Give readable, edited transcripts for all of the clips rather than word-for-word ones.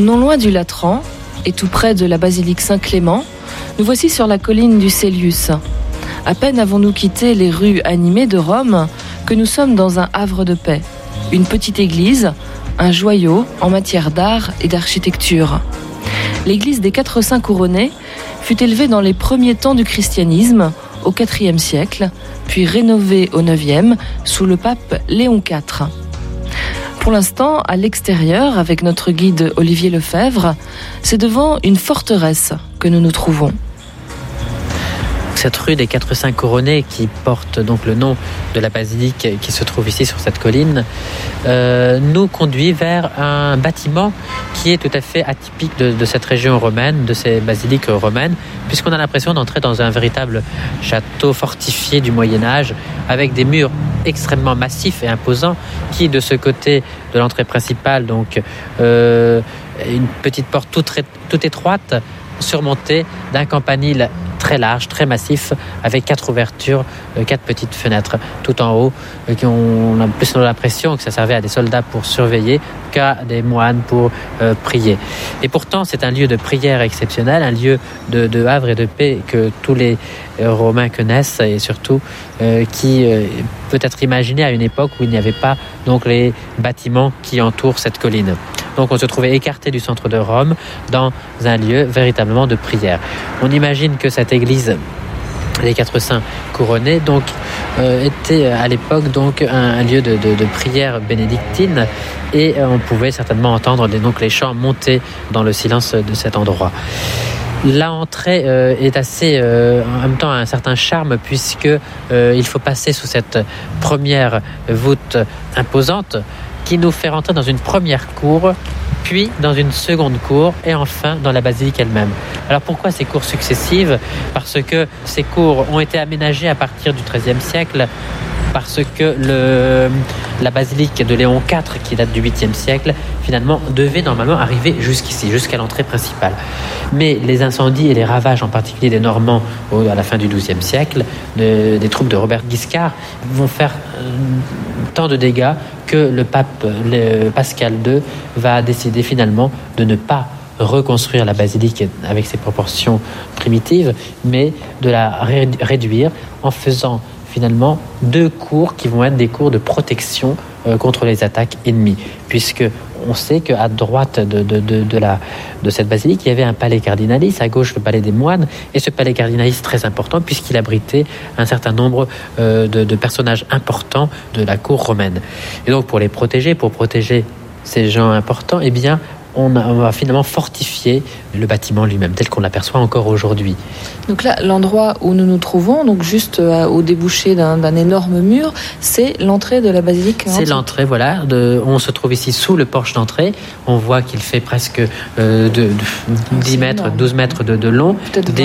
Non loin du Latran, et tout près de la basilique Saint-Clément, nous voici sur la colline du Célius. À peine avons-nous quitté les rues animées de Rome que nous sommes dans un havre de paix. Une petite église, un joyau en matière d'art et d'architecture. L'église des 4 Saints couronnés fut élevée dans les premiers temps du christianisme, au IVe siècle, puis rénovée au IXe sous le pape Léon IV. Pour l'instant, à l'extérieur, avec notre guide Olivier Lefebvre, c'est devant une forteresse que nous nous trouvons. Cette rue des 4 Saints couronnés, qui porte donc le nom de la basilique qui se trouve ici sur cette colline, nous conduit vers un bâtiment qui est tout à fait atypique de cette région romaine, de ces basiliques romaines, puisqu'on a l'impression d'entrer dans un véritable château fortifié du Moyen-Âge, avec des murs extrêmement massifs et imposants, qui de ce côté de l'entrée principale, donc une petite porte toute étroite, surmontée d'un campanile très large, très massif, avec 4 ouvertures, 4 petites fenêtres tout en haut, qui on a plus l'impression que ça servait à des soldats pour surveiller qu'à des moines pour prier. Et pourtant, c'est un lieu de prière exceptionnel, un lieu de havre et de paix que tous les Romains connaissent, et surtout qui peut être imaginé à une époque où il n'y avait pas donc les bâtiments qui entourent cette colline. Donc on se trouvait écarté du centre de Rome, dans un lieu véritablement de prière. On imagine que cette église des 4 Saints couronnés donc était à l'époque donc un lieu de prière bénédictine, et on pouvait certainement entendre donc les chants monter dans le silence de cet endroit. L'entrée est assez, en même temps, un certain charme, puisque il faut passer sous cette première voûte imposante qui nous fait rentrer dans une première cour, puis dans une seconde cour, et enfin dans la basilique elle-même. Alors pourquoi ces cours successives ? Parce que ces cours ont été aménagées à partir du XIIIe siècle, parce que la basilique de Léon IV, qui date du 8e siècle, finalement devait normalement arriver jusqu'ici, jusqu'à l'entrée principale. Mais les incendies et les ravages, en particulier des Normands à la fin du XIIe siècle, des troupes de Robert Guiscard, vont faire tant de dégâts que le pape Pascal II va décider finalement de ne pas reconstruire la basilique avec ses proportions primitives, mais de la réduire en faisant finalement 2 cours qui vont être des cours de protection contre les attaques ennemies, puisque on sait qu'à droite de cette basilique, il y avait un palais cardinalice, à gauche le palais des moines, et ce palais cardinalice très important puisqu'il abritait un certain nombre de personnages importants de la cour romaine. Et donc pour protéger ces gens importants, eh bien on va finalement fortifier le bâtiment lui-même, tel qu'on l'aperçoit encore aujourd'hui. Donc là, l'endroit où nous nous trouvons, donc juste au débouché d'un énorme mur, c'est l'entrée de la basilique. C'est l'entrée, voilà. On se trouve ici sous le porche d'entrée. On voit qu'il fait presque 10 mètres, 12 mètres de long.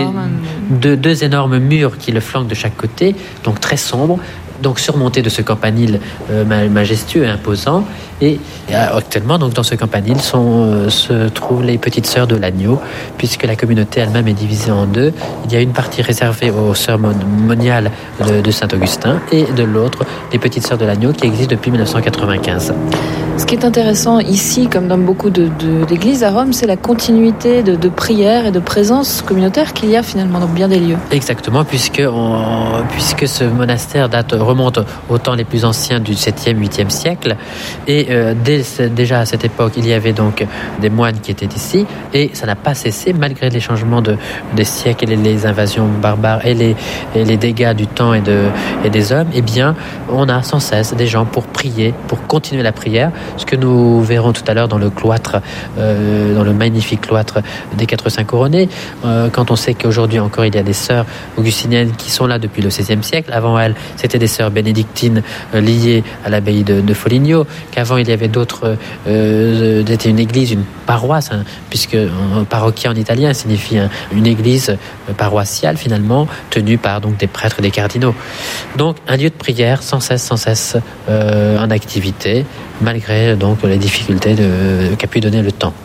Deux énormes murs qui le flanquent de chaque côté, donc très sombres. Donc surmonté de ce campanile majestueux et imposant. Et actuellement, donc, dans ce campanile se trouvent les petites sœurs de l'agneau, puisque la communauté elle-même est divisée en 2. Il y a une partie réservée aux sœurs moniales de Saint-Augustin, et de l'autre, les petites sœurs de l'agneau, qui existent depuis 1995. Ce qui est intéressant ici, comme dans beaucoup d'églises à Rome, c'est la continuité de prière et de présence communautaire qu'il y a finalement dans bien des lieux. Exactement, puisque ce monastère remonte aux temps les plus anciens du 7e, 8e siècle, et déjà à cette époque, il y avait donc des moines qui étaient ici, et ça n'a pas cessé, malgré les changements des siècles et les invasions barbares et les dégâts du temps et des hommes. Eh bien, on a sans cesse des gens pour prier, pour continuer la prière, ce que nous verrons tout à l'heure dans le cloître, dans le magnifique cloître des 4 Saints couronnés, quand on sait qu'aujourd'hui encore il y a des sœurs augustiniennes qui sont là depuis le XVIe siècle. Avant elles, c'était des sœurs bénédictines liées à l'abbaye de Foligno, qu'avant il y avait d'autres, c'était une église, une paroisse, puisque parrocchia en italien signifie une église paroissiale finalement, tenue par donc des prêtres et des cardinaux. Donc un lieu de prière sans cesse en activité, malgré donc les difficultés qu'a pu donner le temps.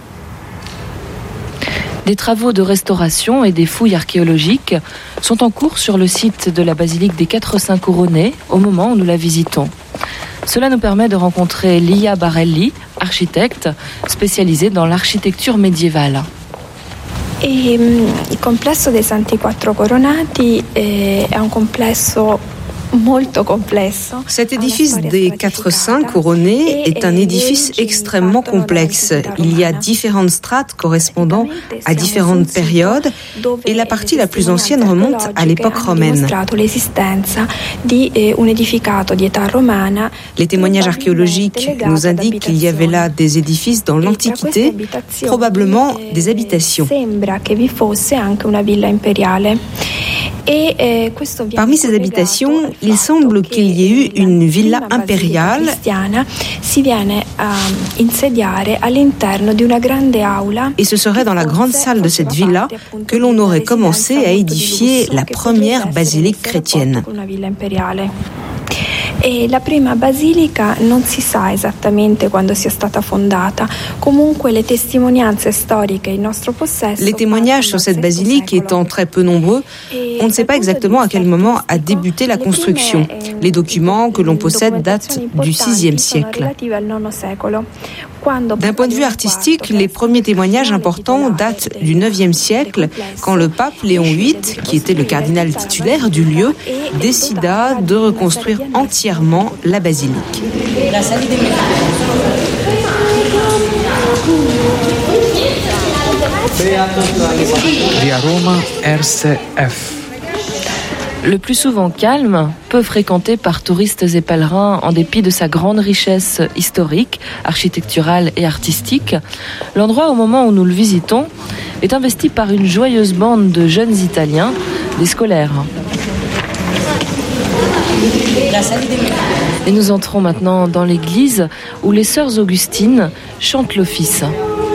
Des travaux de restauration et des fouilles archéologiques sont en cours sur le site de la basilique des 4 Saints couronnés au moment où nous la visitons. Cela nous permet de rencontrer Lia Barelli, architecte spécialisé dans l'architecture médiévale. Il complesso dei Santi Quattro Coronati è un complesso molto complesso. Cet édifice des 4 saints couronnés est un édifice extrêmement complexe. Il y a différentes strates correspondant à différentes périodes et la partie la plus ancienne remonte à l'époque romaine. Les témoignages archéologiques nous indiquent qu'il y avait là des édifices dans l'Antiquité, probablement des habitations. Parmi ces habitations, il semble qu'il y ait eu une villa impériale et ce serait dans la grande salle de cette villa que l'on aurait commencé à édifier la première basilique chrétienne. E la prima basilica non si sa esattamente quando sia stata fondata. Comunque le testimonianze storiche in nostro possesso. Les témoignages sur cette basilique étant très peu nombreux, on ne sait pas exactement à quel moment a débuté la construction. Les documents que l'on possède datent du VIe siècle. D'un point de vue artistique, les premiers témoignages importants datent du IXe siècle, quand le pape Léon VIII, qui était le cardinal titulaire du lieu, décida de reconstruire entièrement la basilique. Via Roma RCF. Le plus souvent calme, peu fréquenté par touristes et pèlerins en dépit de sa grande richesse historique, architecturale et artistique, l'endroit au moment où nous le visitons est investi par une joyeuse bande de jeunes Italiens, des scolaires. Et nous entrons maintenant dans l'église où les sœurs Augustines chantent l'office.